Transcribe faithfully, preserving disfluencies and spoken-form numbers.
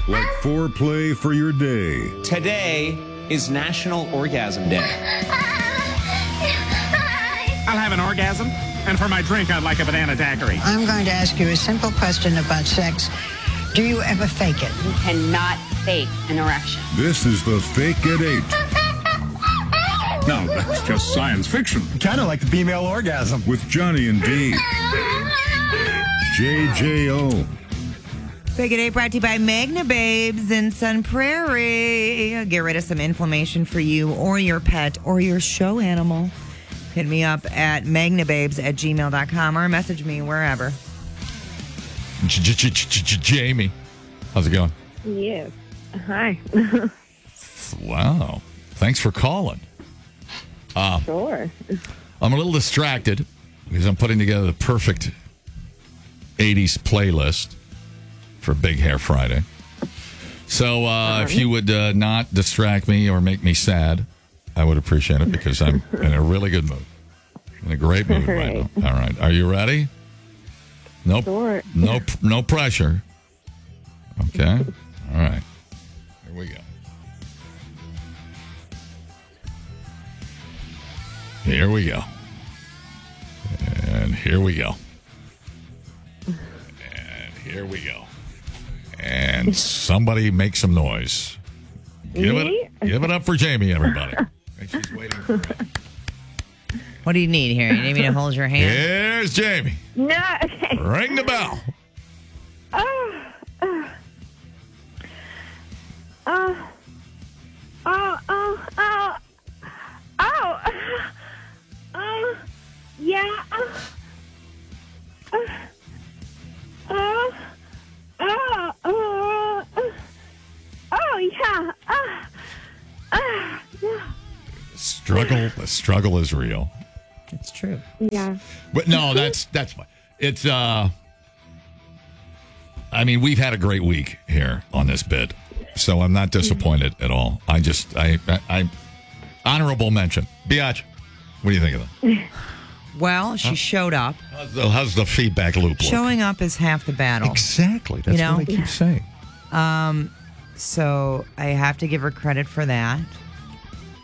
like foreplay for your day. Today is National Orgasm Day. I'll have an orgasm, and for my drink, I'd like a banana daiquiri. I'm going to ask you a simple question about sex. Do you ever fake it? You cannot fake an erection. This is the Fake at Eight. No, that's just science fiction. Kind of like the female orgasm. With Johnny and Dee. J J O. Fake It Eight brought to you by Magna Babes in Sun Prairie. Get rid of some inflammation for you or your pet or your show animal. Hit me up at magnababes at gmail dot com or message me wherever. Jamie, how's it going? Yes. Hi. Wow. Thanks for calling. Uh, Sure. I'm a little distracted because I'm putting together the perfect eighties playlist for Big Hair Friday. So uh, if you would uh, not distract me or make me sad, I would appreciate it because I'm in a really good mood. In a great mood right now. All right. Are you ready? Nope. Sure. No, no pressure. Okay. All right. Here we go. Here we go. And here we go. And here we go. And somebody make some noise. Give Me? it, give it up for Jamie, everybody. She's waiting for me. What do you need here? You need me to hold your hand? Here's Jamie. No. Ring the bell. Oh, oh, oh, oh, oh, oh, oh, oh, yeah, oh, oh, oh, oh, oh, oh, yeah, oh, oh, yeah. Struggle, the struggle is real. It's true. Yeah. But no, that's that's fine. It's uh I mean, we've had a great week here on this bit. So I'm not disappointed at all. I just I I, I honorable mention. Biatch, what do you think of that? Well, she showed up. How's the, how's the feedback loop look? Showing up is half the battle. Exactly. That's You know? what I keep saying. Um, so I have to give her credit for that.